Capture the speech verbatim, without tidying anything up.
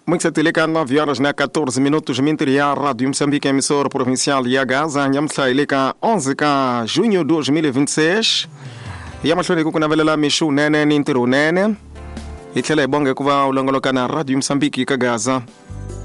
Muito teleka nove horas na catorze minutos Minteria Rádio Moçambique, emissora provincial de Gaza. Nyamsa ileka onze ka junho dois mil e vinte e seis. Yamashoni kuku na velela mishu nene nintiru nene. Itlela ibonge kuva ulongoloka na Rádio Moçambique ka Gaza.